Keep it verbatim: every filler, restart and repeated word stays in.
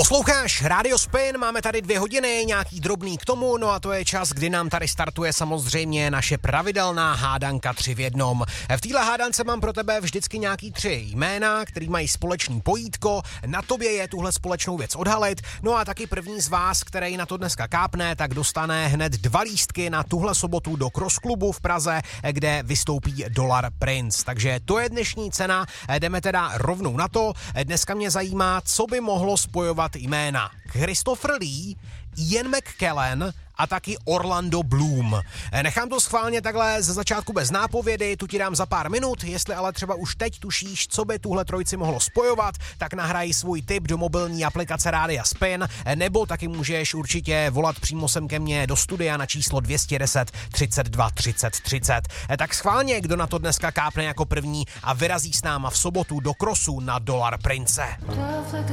Posloucháš Radio Spin, máme tady dvě hodiny, nějaký drobný k tomu, no a to je čas, kdy nám tady startuje samozřejmě naše pravidelná hádanka tři v jednom. V téhle hádance mám pro tebe vždycky nějaký tři jména, který mají společný pojítko, na tobě je tuhle společnou věc odhalit, no a taky první z vás, který na to dneska kápne, tak dostane hned dva lístky na tuhle sobotu do Cross klubu v Praze, kde vystoupí Dollar Prince. Takže to je dnešní cena, jdeme teda rovnou na to. Dneska mě zajímá, co by mohlo spojovat jména Christopher Lee, Ian McKellen a taky Orlando Bloom. Nechám to schválně takhle ze začátku bez nápovědy, tu ti dám za pár minut, jestli ale třeba už teď tušíš, co by tuhle trojici mohlo spojovat, tak nahraj svůj tip do mobilní aplikace Rádia Spin, nebo taky můžeš určitě volat přímo sem ke mně do studia na číslo dvě stě deset třicet dva třicet třicet. Tak schválně, kdo na to dneska kápne jako první a vyrazí s náma v sobotu do Crossu na Dollar Prince.